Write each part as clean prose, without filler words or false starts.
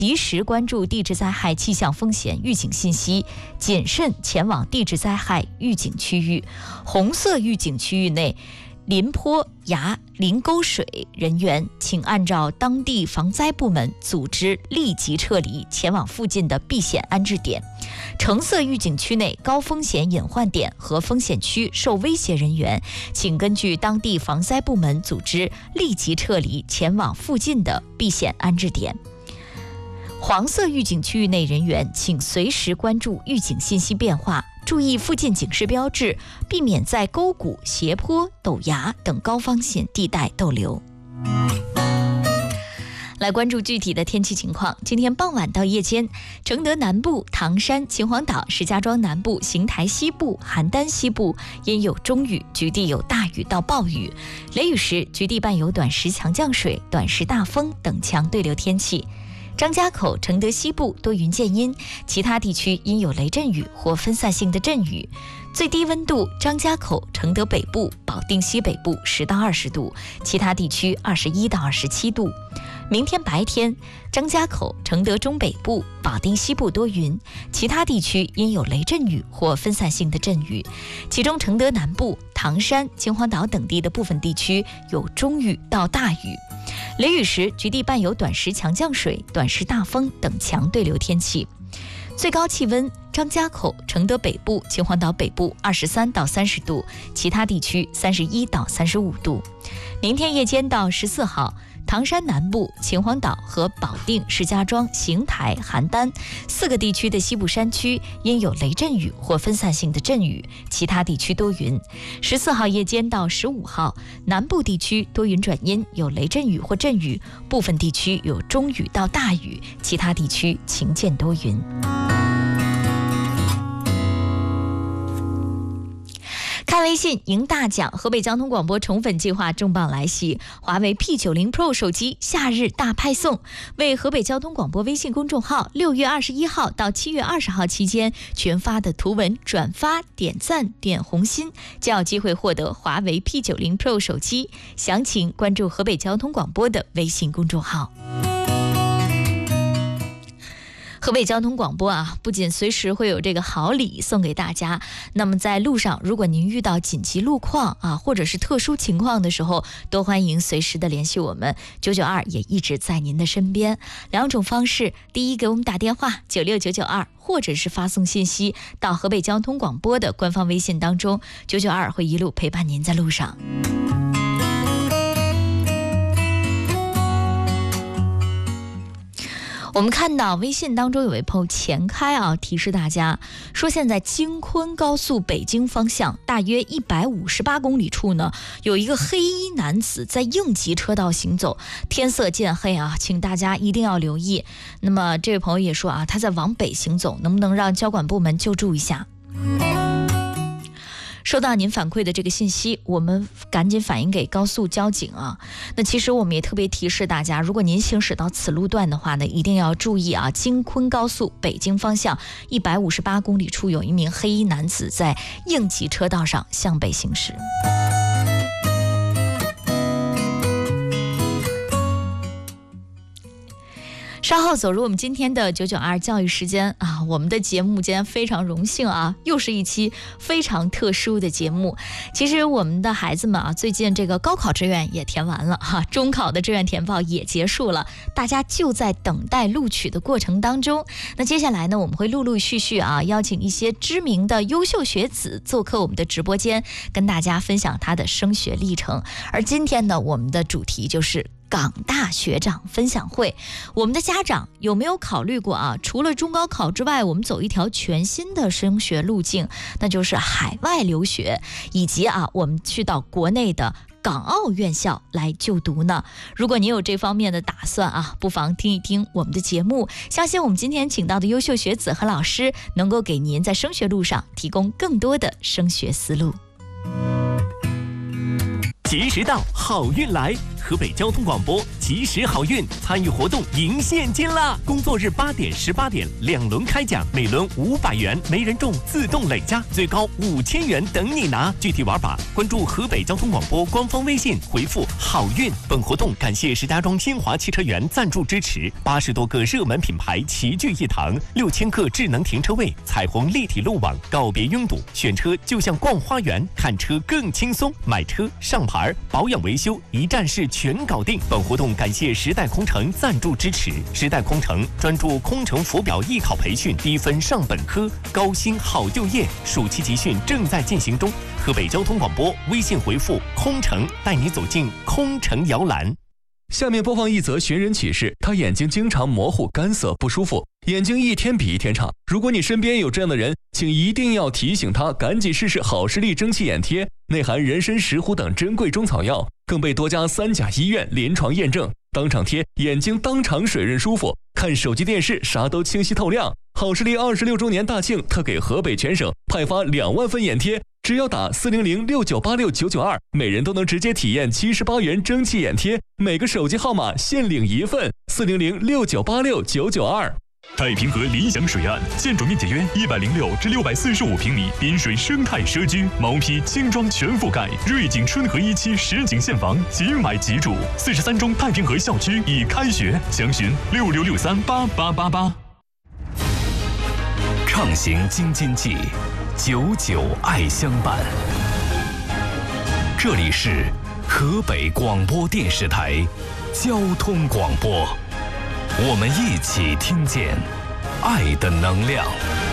及时关注地质灾害气象风险预警信息，谨慎前往地质灾害预警区域。红色预警区域内临坡、崖、临沟水人员，请按照当地防灾部门组织立即撤离，前往附近的避险安置点。橙色预警区内高风险隐患点和风险区受威胁人员，请根据当地防灾部门组织立即撤离，前往附近的避险安置点。黄色预警区域内人员，请随时关注预警信息变化，注意附近警示标志，避免在沟谷、斜坡、陡崖等高风险地带逗留。来关注具体的天气情况。今天傍晚到夜间，承德南部、唐山、秦皇岛、石家庄南部、邢台西部、邯郸西部阴有中雨，局地有大雨到暴雨，雷雨时局地伴有短时强降水、短时大风等强对流天气。张家口、承德西部多云见阴，其他地区阴有雷阵雨或分散性的阵雨。最低温度：张家口、承德北部、保定西北部10到20度，其他地区21到27度。明天白天，张家口、承德中北部、保定西部多云，其他地区阴有雷阵雨或分散性的阵雨，其中承德南部、唐山、秦皇岛等地的部分地区有中雨到大雨。雷雨时，局地伴有短时强降水、短时大风等强对流天气。最高气温：张家口、承德北部、秦皇岛北部23到30度，其他地区31到35度。明天夜间到14号，唐山南部、秦皇岛和保定、石家庄、邢台、邯郸4个地区的西部山区因有雷阵雨或分散性的阵雨，其他地区多云。14号夜间到15号，南部地区多云转阴，有雷阵雨或阵雨，部分地区有中雨到大雨，其他地区晴间多云。看微信赢大奖，河北交通广播宠粉计划重磅来袭，华为 P90 Pro 手机夏日大派送。为河北交通广播微信公众号6月21号到7月20号期间群发的图文转发、点赞、点红心，将有机会获得华为 P90 Pro 手机。详情关注河北交通广播的微信公众号。河北交通广播啊，不仅随时会有这个好礼送给大家，那么在路上，如果您遇到紧急路况啊，或者是特殊情况的时候，都欢迎随时的联系我们，992也一直在您的身边。2种方式，第一，给我们打电话96992，或者是发送信息到河北交通广播的官方微信当中，992会一路陪伴您在路上。我们看到微信当中有位朋友前开啊，提示大家说，现在京昆高速北京方向大约158公里处呢，有一个黑衣男子在应急车道行走，天色渐黑啊，请大家一定要留意。那么这位朋友也说啊，他在往北行走，能不能让交管部门救助一下？收到您反馈的这个信息，我们赶紧反映给高速交警啊。那其实我们也特别提示大家，如果您行驶到此路段的话呢，一定要注意啊，京昆高速北京方向158公里处有一名黑衣男子在应急车道上向北行驶。稍后走入我们今天的992教育时间啊，我们的节目今天非常荣幸啊，又是一期非常特殊的节目。其实我们的孩子们啊，最近这个高考志愿也填完了哈，中考的志愿填报也结束了，大家就在等待录取的过程当中。那接下来呢，我们会陆陆续续啊，邀请一些知名的优秀学子做客我们的直播间，跟大家分享他的升学历程。而今天呢，我们的主题就是港大学长分享会。我们的家长有没有考虑过啊？除了中高考之外，我们走一条全新的升学路径，那就是海外留学，以及啊，我们去到国内的港澳院校来就读呢？如果您有这方面的打算啊，不妨听一听我们的节目，相信我们今天请到的优秀学子和老师能够给您在升学路上提供更多的升学思路。 及时到，好运来， 河北交通广播及时好运参与活动赢现金啦！工作日8点、18点2轮开奖，每轮500元，没人中自动累加，最高5000元等你拿。具体玩法关注河北交通广播官方微信，回复好运。本活动感谢石家庄新华汽车园赞助支持，80多个热门品牌齐聚一堂，6000个智能停车位，彩虹立体路网，告别拥堵，选车就像逛花园，看车更轻松，买车上牌保养维修一站式全搞定。本活动感谢时代空乘赞助支持，时代空乘专注空乘浮表艺考培训，低分上本科，高薪好就业，暑期集训正在进行中。河北交通广播微信回复空乘，带你走进空乘摇篮。 下面播放一则寻人启事，他眼睛经常模糊、干涩、不舒服，眼睛一天比一天差。如果你身边有这样的人，请一定要提醒他赶紧试试好视力蒸汽眼贴，内含人参、石斛等珍贵中草药，更被多家3甲医院临床验证，当场贴眼睛当场水润舒服，看手机电视啥都清晰透亮。好视力26周年大庆特给河北全省派发2万份眼贴，只要打40069869992，每人都能直接体验78元蒸汽眼贴，每个手机号码限领1份，40069869992。 太平河理想水岸，建筑面积约106至645平米，滨水生态社区，毛坯轻装全覆盖，瑞景春河1期实景现房，即买即住。43中太平河校区已开学，详询66638888。畅行京津冀，99爱相伴。这里是河北广播电视台交通广播，我们一起听见爱的能量。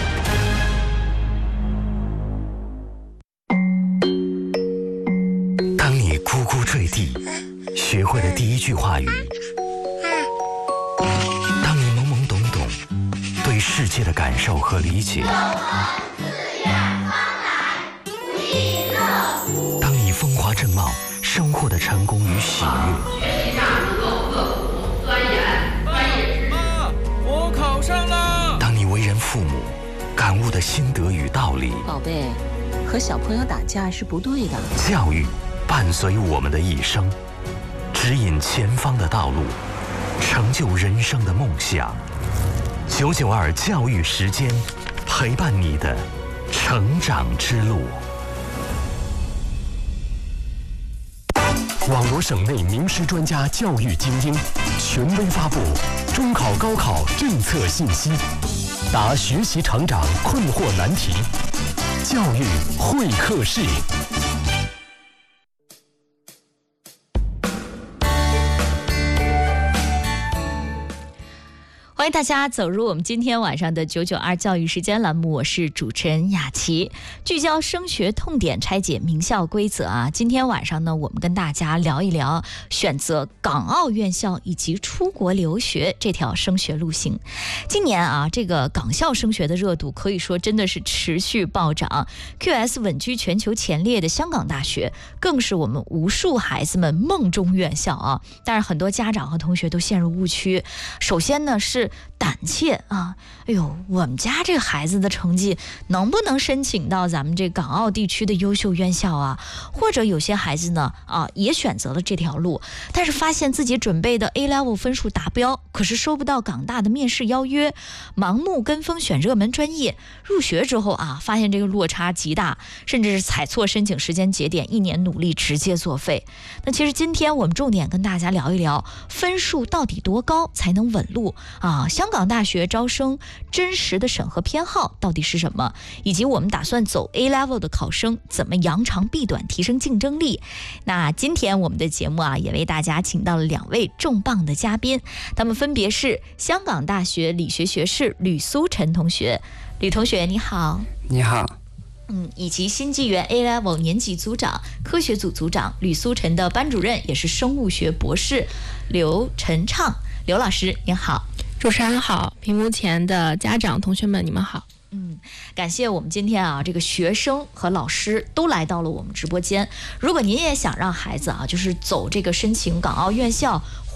当你咕咕坠地，学会了第一句话语；当你懵懵懂懂，对世界的感受和理解；当你风华正茂，生活的成功与喜悦。 妈，我考上了。 当你为人父母，感悟的心得与道理。 宝贝，和小朋友打架是不对的。 教育伴随我们的一生，指引前方的道路，成就人生的梦想。992教育时间，陪伴你的成长之路。网罗省内名师专家教育精英，权威发布中考、高考政策信息，答学习成长困惑难题，教育会客室。 欢迎大家走入我们今天晚上的992教育时间栏目，我是主持人雅琪，聚焦升学痛点，拆解名校规则啊。今天晚上呢，我们跟大家聊一聊选择港澳院校以及出国留学这条升学路径。今年啊，这个港校升学的热度可以说真的是持续暴涨 ，QS 稳居全球前列的香港大学，更是我们无数孩子们梦中院校啊。但是很多家长和同学都陷入误区，首先呢是胆怯啊，哎呦，我们家这个孩子的成绩能不能申请到咱们这港澳地区的优秀院校啊？或者有些孩子呢也选择了这条路，但是发现自己准备的 A-level 分数达标，可是收不到港大的面试邀约，盲目跟风选热门专业，入学之后发现这个落差极大，甚至是踩错申请时间节点，1年努力直接作废。那其实今天我们重点跟大家聊一聊，分数到底多高才能稳路啊？香港大学招生真实的审核偏好到底是什么？以及我们打算走 A-level 的考生怎么扬长避短，提升竞争力？那今天我们的节目也为大家请到了2位重磅的嘉宾，他们分别是香港大学理学学士吕苏晨同学。吕同学你好。 你好。 以及新纪元 A-level 年级组长、科学组组长吕苏晨的班主任，也是生物学博士刘晨畅。刘老师您好。 主持人好，屏幕前的家长同学们你们好。 感谢我们今天这个学生和老师都来到了我们直播间。如果您也想让孩子就是走这个申请港澳院校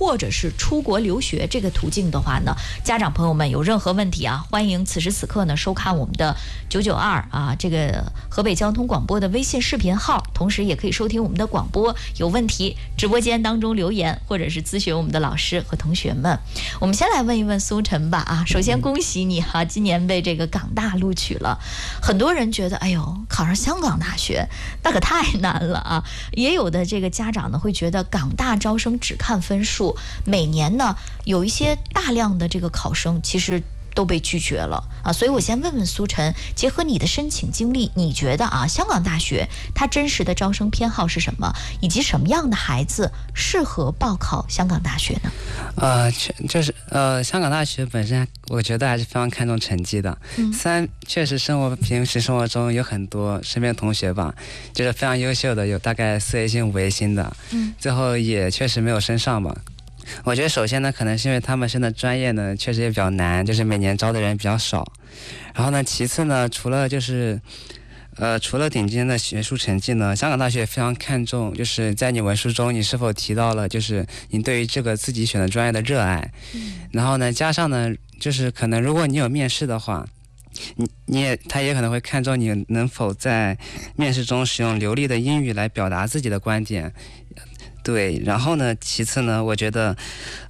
或者是出国留学这个途径的话呢，家长朋友们有任何问题啊，欢迎此时此刻呢收看我们的992啊这个河北交通广播的微信视频号，同时也可以收听我们的广播。有问题直播间当中留言，或者是咨询我们的老师和同学们。我们先来问一问苏晨吧啊，首先恭喜你哈，今年被这个港大录取了。很多人觉得哎呦，考上香港大学那可太难了啊，也有的这个家长呢会觉得港大招生只看分数，每年呢有一些大量的这个考生其实都被拒绝了啊，所以我先问问苏晨，结合你的申请经历，你觉得啊，香港大学它真实的招生偏好是什么，以及什么样的孩子适合报考香港大学呢？ 香港大学本身，我觉得还是非常看重成绩的。虽然确实平时生活中有很多身边同学吧，就是非常优秀的，有大概4A星、5A星的，最后也确实没有升上吧。我觉得首先呢，可能是因为他们升的专业呢确实也比较难，就是每年招的人比较少。然后呢，其次呢，除了顶尖的学术成绩呢，香港大学也非常看重，就是在你文书中你是否提到了就是你对于这个自己选的专业的热爱。然后呢，加上呢，就是可能如果你有面试的话，他也可能会看重你能否在面试中使用流利的英语来表达自己的观点。对，然后呢，其次呢，我觉得，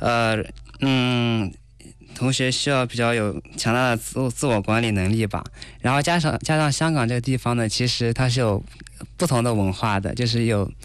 同学需要比较有强大的自我管理能力吧。然后加上香港这个地方呢，其实它是有不同的文化的，就是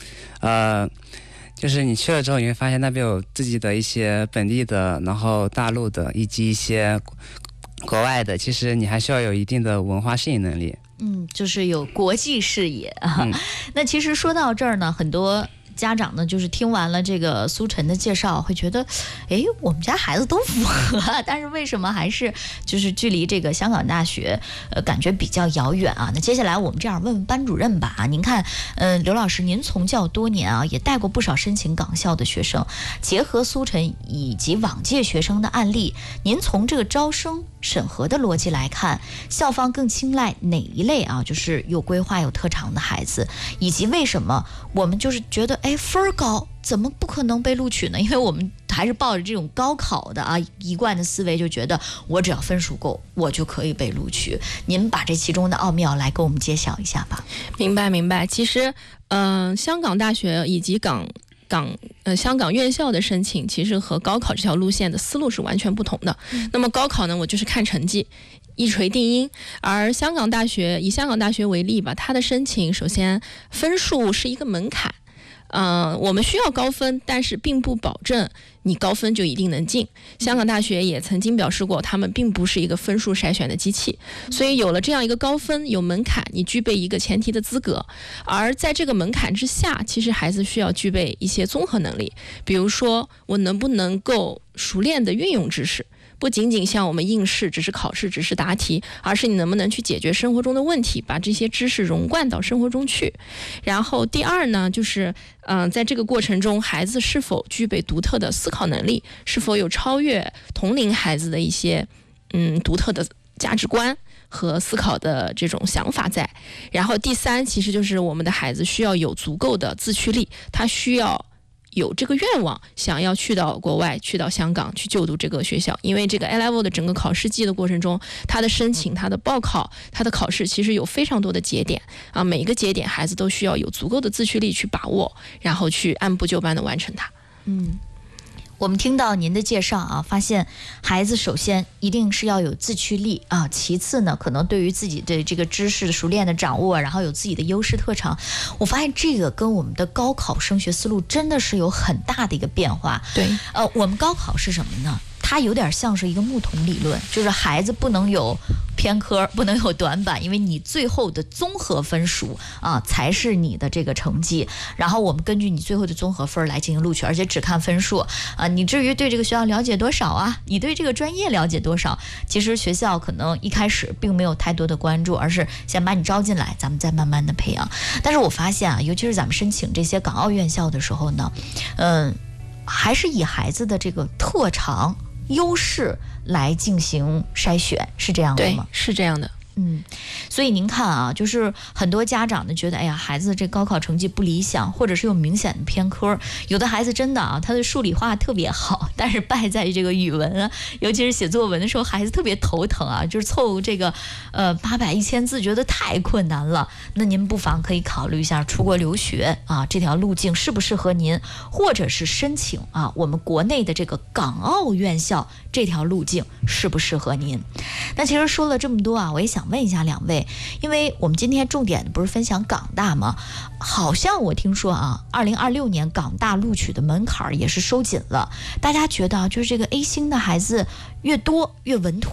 就是你去了之后，你会发现那边有自己的一些本地的，然后大陆的，以及一些国外的，其实你还需要有一定的文化适应能力。 就是有国际视野啊。那其实说到这儿呢，很多家长呢，就是听完了这个苏晨的介绍，会觉得，哎，我们家孩子都符合，但是为什么还是就是距离这个香港大学，感觉比较遥远啊？那接下来我们这样问问班主任吧啊，您看，刘老师，您从教多年啊，也带过不少申请港校的学生，结合苏晨以及往届学生的案例，您从这个招生审核的逻辑来看，校方更青睐哪一类啊？就是有规划、有特长的孩子，以及为什么我们就是觉得，哎，分儿高怎么不可能被录取呢？因为我们还是抱着这种高考的啊一贯的思维，就觉得我只要分数够，我就可以被录取。您把这其中的奥妙来给我们揭晓一下吧。 明白。其实，香港大学以及香港院校的申请，其实和高考这条路线的思路是完全不同的。那么高考呢，我就是看成绩，一锤定音。而以香港大学为例吧，它的申请首先分数是一个门槛。我们需要高分，但是并不保证你高分就一定能进。香港大学也曾经表示过，他们并不是一个分数筛选的机器，所以有了这样一个高分，有门槛，你具备一个前提的资格。而在这个门槛之下，其实孩子需要具备一些综合能力，比如说我能不能够熟练的运用知识。不仅仅像我们应试只是考试只是答题，而是你能不能去解决生活中的问题，把这些知识融贯到生活中去。然后第二呢，就是在这个过程中，孩子是否具备独特的思考能力，是否有超越同龄孩子的一些独特的价值观和思考的这种想法在。然后第三，其实就是我们的孩子需要有足够的自驱力，他需要有这个愿望，想要去到国外，去到香港去就读这个学校。因为这个 A-Level 的整个考试季的过程中，它的申请、它的报考、它的考试其实有非常多的节点啊，每一个节点孩子都需要有足够的自驱力去把握，然后去按部就班的完成它。 我们听到您的介绍啊，发现孩子首先一定是要有自驱力啊，其次呢，可能对于自己的这个知识熟练的掌握，然后有自己的优势特长。我发现这个跟我们的高考升学思路真的是有很大的一个变化。 对， 我们高考是什么呢？它有点像是一个木桶理论，就是孩子不能有偏科，不能有短板，因为你最后的综合分数啊才是你的这个成绩。然后我们根据你最后的综合分来进行录取，而且只看分数啊。你至于对这个学校了解多少啊，你对这个专业了解多少，其实学校可能一开始并没有太多的关注，而是先把你招进来，咱们再慢慢的培养。但是我发现啊，尤其是咱们申请这些港澳院校的时候呢，还是以孩子的这个特长优势来进行筛选，是这样的吗？ 对，是这样的。 所以您看啊，就是很多家长呢觉得，哎呀，孩子这高考成绩不理想，或者是有明显的偏科。有的孩子真的啊，他的数理化特别好，但是败在这个语文啊，尤其是写作文的时候，孩子特别头疼啊，就是凑这个800、1000字，觉得太困难了。那您不妨可以考虑一下出国留学啊，这条路径适不适合您，或者是申请啊我们国内的这个港澳院校这条路径适不适合您。那其实说了这么多啊，我也想问一下两位，因为我们今天重点不是分享港大吗？好像我听说啊，2026年港大录取的门槛也是收紧了，大家觉得啊，就是这个 A 星的孩子越多越稳妥。